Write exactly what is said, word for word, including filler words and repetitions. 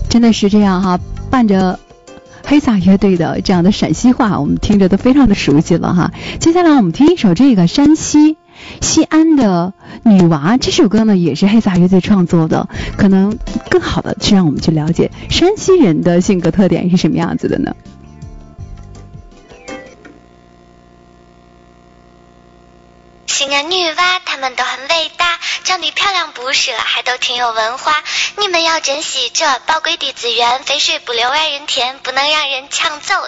真的是这样哈，伴着黑撒乐队的这样的陕西话，我们听着都非常的熟悉了哈。接下来我们听一首这个山西西安的女娃，这首歌呢也是黑撒乐队创作的，可能更好的去让我们去了解山西人的性格特点是什么样子的呢？ 西安女娃她们都很伟大，长得漂亮不是，还都挺有文化。你们要珍惜这宝贵的资源，肥水不流外人田，不能让人抢走。